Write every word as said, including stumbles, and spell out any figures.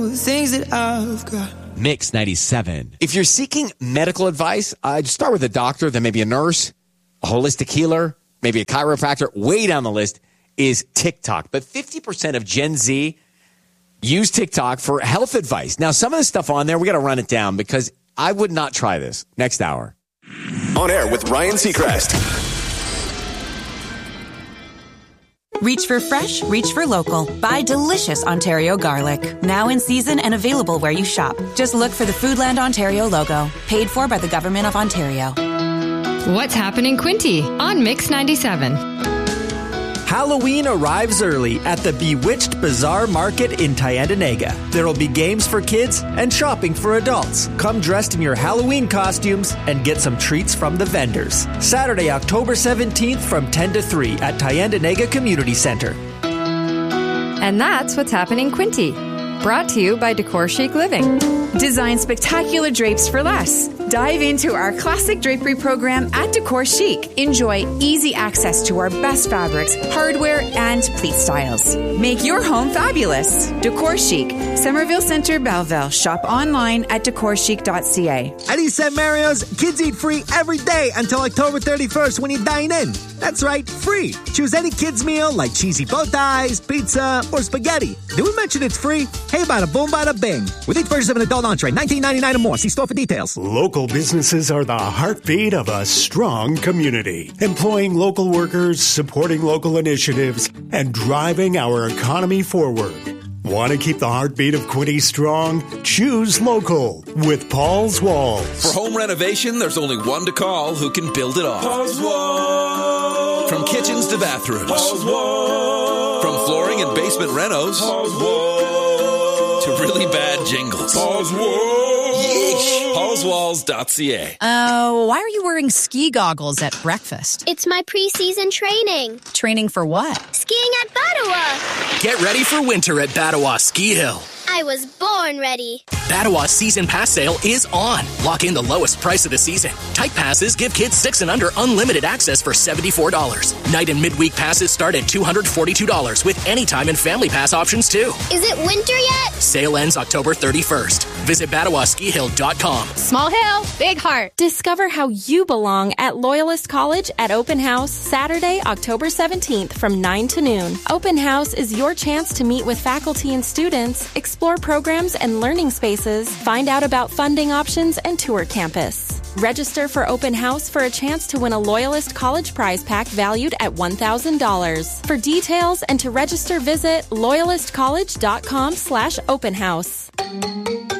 things that I've got. Mix ninety-seven. If you're seeking medical advice, uh, just start with a doctor, then maybe a nurse, a holistic healer, maybe a chiropractor. Way down the list is TikTok. But fifty percent of Gen Z use TikTok for health advice. Now, some of the stuff on there, we got to run it down because I would not try this. Next hour. On air with Ryan Seacrest. Reach for fresh, reach for local. Buy delicious Ontario garlic. Now in season and available where you shop. Just look for the Foodland Ontario logo. Paid for by the Government of Ontario. What's happening, Quinty? On Mix ninety-seven. Halloween arrives early at the Bewitched Bazaar Market in Tyendinaga. There will be games for kids and shopping for adults. Come dressed in your Halloween costumes and get some treats from the vendors. Saturday, October seventeenth from ten to three at Tyendinaga Community Centre. And that's what's happening, Quinty. Brought to you by Decor Chic Living. Design spectacular drapes for less. Dive into our classic drapery program at Decor Chic. Enjoy easy access to our best fabrics, hardware, and pleat styles. Make your home fabulous. Decor Chic, Somerville Centre, Belleville. Shop online at decor chic dot c a. At East Saint Mario's, kids eat free every day until October thirty-first when you dine in. That's right, free. Choose any kids meal like cheesy bow ties, pizza, or spaghetti. Did we mention it's free? Hey, bada boom, bada bing. With each purchase of an adult entree, nineteen ninety-nine or more. See store for details. Local businesses are the heartbeat of a strong community. Employing local workers, supporting local initiatives, and driving our economy forward. Want to keep the heartbeat of Quinty strong? Choose local with Paul's Walls. For home renovation, there's only one to call who can build it all. Paul's Walls. From kitchens to bathrooms. Paul's Walls. From flooring and basement renos. Paul's Walls. To really bad jingles. Paul's Walls. Yeesh. paul's walls dot c a. Uh, why are you wearing ski goggles at breakfast? It's my preseason training. Training for what? Skiing at Battawa. Get ready for winter at Battawa Ski Hill. I was born ready. Battawa's season pass sale is on. Lock in the lowest price of the season. Type passes give kids six and under unlimited access for seventy-four dollars. Night and midweek passes start at two hundred forty-two dollars with anytime and family pass options too. Is it winter yet? Sale ends October thirty-first. Visit Battawa Ski Hill dot com. Small hill, big heart. Discover how you belong at Loyalist College at Open House Saturday, October seventeenth from nine to noon. Open House is your chance to meet with faculty and students, explore programs and learning spaces, find out about funding options, and tour campus. Register for Open House for a chance to win a Loyalist College prize pack valued at one thousand dollars. For details and to register, visit loyalist college dot com slash open house.